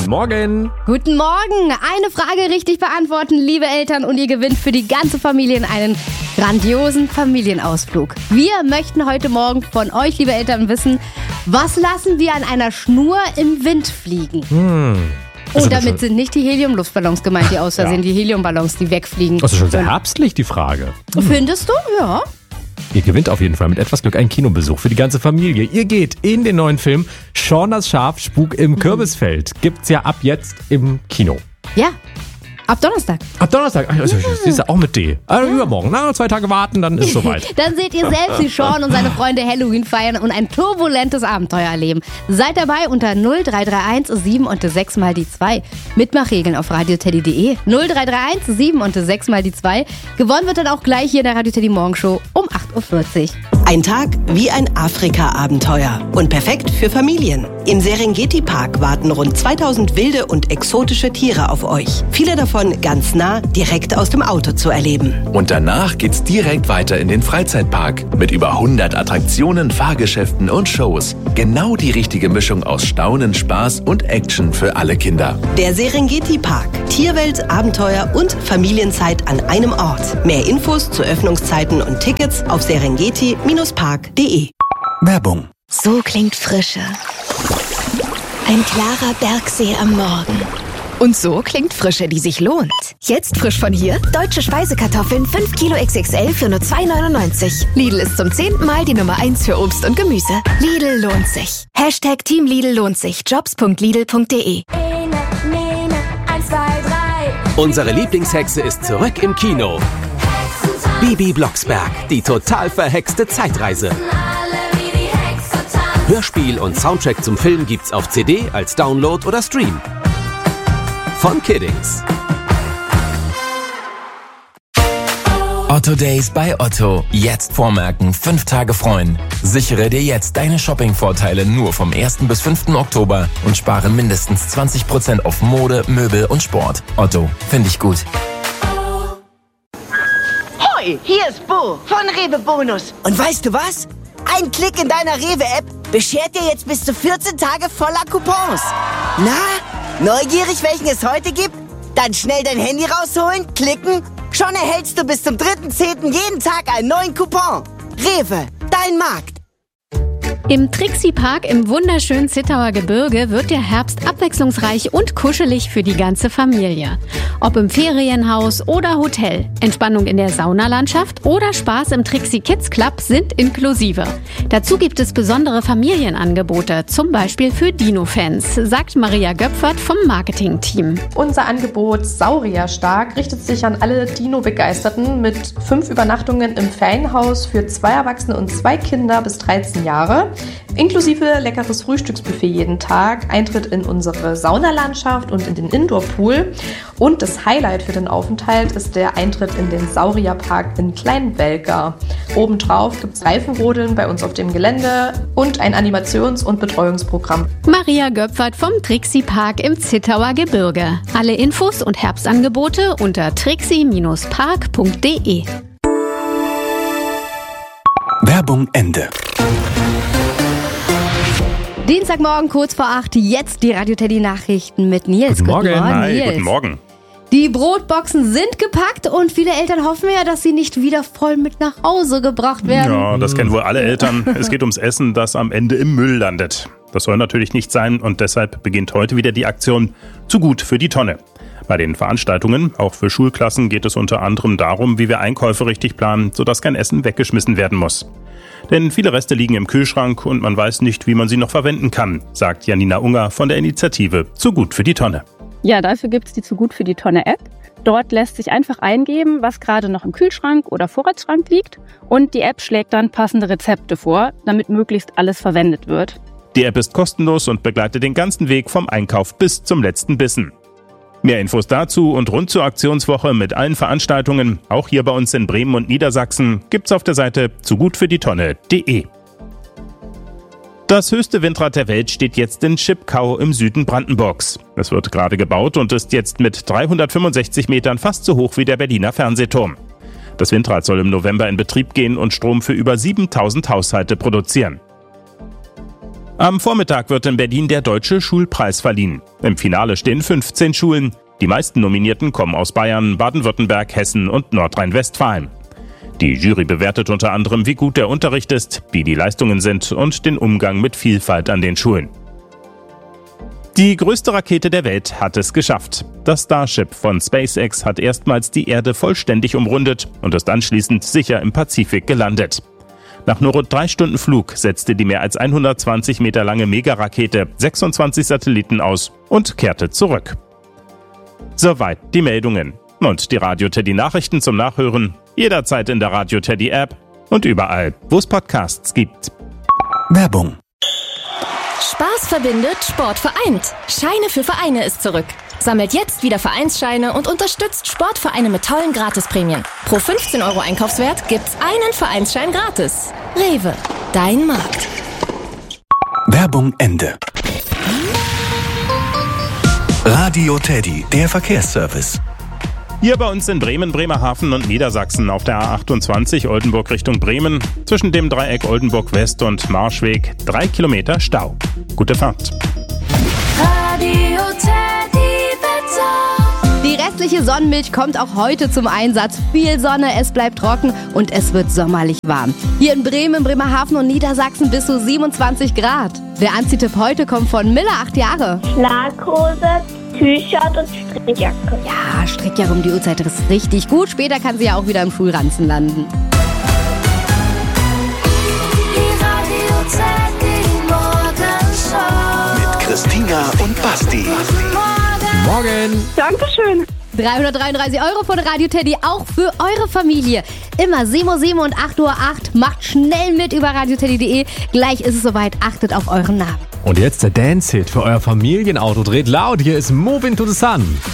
Morgen. Guten Morgen. Eine Frage richtig beantworten, liebe Eltern, und ihr gewinnt für die ganze Familie einen grandiosen Familienausflug. Wir möchten heute Morgen von euch, liebe Eltern, wissen, was lassen wir an einer Schnur im Wind fliegen? Und damit sind nicht die Helium-Luftballons gemeint, die aus Versehen, die Heliumballons, die wegfliegen. Das ist schon sehr herbstlich, die Frage. Findest du? Ja. Ihr gewinnt auf jeden Fall mit etwas Glück einen Kinobesuch für die ganze Familie. Ihr geht in den neuen Film Shaun das Schaf, Spuk im Kürbisfeld. Gibt's ja ab jetzt im Kino. Ja. Ab Donnerstag. Ab Donnerstag? Also, sie ist ja auch mit D. Also übermorgen. 2 Tage warten, dann ist es soweit. Dann seht ihr selbst, wie Shaun und seine Freunde Halloween feiern und ein turbulentes Abenteuer erleben. Seid dabei unter 0331 7 und 6 mal die 2. Mitmachregeln auf radioteddy.de. 0331 7 und 6 mal die 2. Gewonnen wird dann auch gleich hier in der Radio Teddy Morgenshow um 8.40 Uhr. Ein Tag wie ein Afrika-Abenteuer und perfekt für Familien. Im Serengeti-Park warten rund 2000 wilde und exotische Tiere auf euch. Viele davon ganz nah, direkt aus dem Auto zu erleben. Und danach geht's direkt weiter in den Freizeitpark mit über 100 Attraktionen, Fahrgeschäften und Shows. Genau die richtige Mischung aus Staunen, Spaß und Action für alle Kinder. Der Serengeti-Park. Tierwelt, Abenteuer und Familienzeit an einem Ort. Mehr Infos zu Öffnungszeiten und Tickets auf serengeti-park.de. Werbung. So klingt Frische. Ein klarer Bergsee am Morgen. Und so klingt Frische, die sich lohnt. Jetzt frisch von hier: deutsche Speisekartoffeln 5 Kilo XXL für nur 2,99. Lidl ist zum 10. Mal die Nummer 1 für Obst und Gemüse. Lidl lohnt sich. Hashtag Team Lidl lohnt sich. Jobs.lidl.de. Unsere Lieblingshexe ist zurück im Kino. Bibi Blocksberg, die total verhexte Zeitreise. Hörspiel und Soundtrack zum Film gibt's auf CD, als Download oder Stream. Von Kiddings. Otto Days bei Otto. Jetzt vormerken, 5 Tage freuen. Sichere dir jetzt deine Shopping-Vorteile nur vom 1. bis 5. Oktober und spare mindestens 20% auf Mode, Möbel und Sport. Otto, finde ich gut. Hoi, hier ist Bo von Rewe Bonus. Und weißt du was? Ein Klick in deiner Rewe-App beschert dir jetzt bis zu 14 Tage voller Coupons. Na, neugierig, welchen es heute gibt? Dann schnell dein Handy rausholen, klicken. Schon erhältst du bis zum 3.10. jeden Tag einen neuen Coupon. Rewe, dein Markt. Im Trixie-Park im wunderschönen Zittauer Gebirge wird der Herbst abwechslungsreich und kuschelig für die ganze Familie. Ob im Ferienhaus oder Hotel, Entspannung in der Saunalandschaft oder Spaß im Trixie Kids Club sind inklusive. Dazu gibt es besondere Familienangebote, zum Beispiel für Dino-Fans, sagt Maria Göpfert vom Marketing-Team. Unser Angebot Saurierstark richtet sich an alle Dino-Begeisterten mit 5 Übernachtungen im Ferienhaus für 2 Erwachsene und 2 Kinder bis 13 Jahre. Inklusive leckeres Frühstücksbuffet jeden Tag, Eintritt in unsere Saunalandschaft und in den Indoor-Pool. Und das Highlight für den Aufenthalt ist der Eintritt in den Saurierpark in Kleinwelker. Obendrauf gibt es Reifenrodeln bei uns auf dem Gelände und ein Animations- und Betreuungsprogramm. Maria Göpfert vom Trixie-Park im Zittauer Gebirge. Alle Infos und Herbstangebote unter trixie-park.de. Werbung Ende. Dienstagmorgen kurz vor 8, jetzt die Radio Teddy Nachrichten mit Nils. Guten Morgen. Hi, Nils. guten Morgen. Die Brotboxen sind gepackt und viele Eltern hoffen ja, dass sie nicht wieder voll mit nach Hause gebracht werden. Ja, das kennen wohl alle Eltern. Es geht ums Essen, das am Ende im Müll landet. Das soll natürlich nicht sein und deshalb beginnt heute wieder die Aktion Zu gut für die Tonne. Bei den Veranstaltungen, auch für Schulklassen, geht es unter anderem darum, wie wir Einkäufe richtig planen, sodass kein Essen weggeschmissen werden muss. Denn viele Reste liegen im Kühlschrank und man weiß nicht, wie man sie noch verwenden kann, sagt Janina Unger von der Initiative Zu gut für die Tonne. Ja, dafür gibt es die Zu gut für die Tonne App. Dort lässt sich einfach eingeben, was gerade noch im Kühlschrank oder Vorratsschrank liegt, und die App schlägt dann passende Rezepte vor, damit möglichst alles verwendet wird. Die App ist kostenlos und begleitet den ganzen Weg vom Einkauf bis zum letzten Bissen. Mehr Infos dazu und rund zur Aktionswoche mit allen Veranstaltungen, auch hier bei uns in Bremen und Niedersachsen, gibt's auf der Seite zugutfürdietonne.de. Das höchste Windrad der Welt steht jetzt in Schipkau im Süden Brandenburgs. Es wird gerade gebaut und ist jetzt mit 365 Metern fast so hoch wie der Berliner Fernsehturm. Das Windrad soll im November in Betrieb gehen und Strom für über 7000 Haushalte produzieren. Am Vormittag wird in Berlin der Deutsche Schulpreis verliehen. Im Finale stehen 15 Schulen. Die meisten Nominierten kommen aus Bayern, Baden-Württemberg, Hessen und Nordrhein-Westfalen. Die Jury bewertet unter anderem, wie gut der Unterricht ist, wie die Leistungen sind und den Umgang mit Vielfalt an den Schulen. Die größte Rakete der Welt hat es geschafft. Das Starship von SpaceX hat erstmals die Erde vollständig umrundet und ist anschließend sicher im Pazifik gelandet. Nach nur rund 3 Stunden Flug setzte die mehr als 120 Meter lange Megarakete 26 Satelliten aus und kehrte zurück. Soweit die Meldungen. Und die Radio Teddy Nachrichten zum Nachhören jederzeit in der Radio Teddy App und überall, wo es Podcasts gibt. Werbung. Spaß verbindet, Sport vereint. Scheine für Vereine ist zurück. Sammelt jetzt wieder Vereinsscheine und unterstützt Sportvereine mit tollen Gratisprämien. Pro 15 € Einkaufswert gibt's einen Vereinsschein gratis. Rewe, dein Markt. Werbung Ende. Radio Teddy, der Verkehrsservice. Hier bei uns in Bremen, Bremerhaven und Niedersachsen auf der A28 Oldenburg Richtung Bremen, zwischen dem Dreieck Oldenburg West und Marschweg 3 Kilometer Stau. Gute Fahrt. Radio Teddy Wetter. Die restliche Sonnenmilch kommt auch heute zum Einsatz. Viel Sonne, es bleibt trocken und es wird sommerlich warm. Hier in Bremen, Bremerhaven und Niedersachsen bis zu 27 Grad. Der Anziehtipp heute kommt von Miller, 8 Jahre. Schlaghose, T-Shirt und Strickjacke. Ja, Strickjacke um die Uhrzeit ist richtig gut. Später kann sie ja auch wieder im Schulranzen landen. Die Radio Teddy Morgenshow. Mit Christina und Basti. Morgen. Dankeschön. 333 € von Radio Teddy, auch für eure Familie. Immer 7:07 und 8:08 Uhr. Macht schnell mit über radioteddy.de. Gleich ist es soweit. Achtet auf euren Namen. Und jetzt der Dance-Hit für euer Familienauto. Dreht laut. Hier ist Move Into the Sun.